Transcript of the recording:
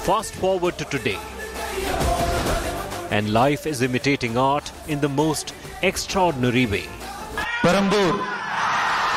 Fast forward to today, and life is imitating art in the most extraordinary way. Perambur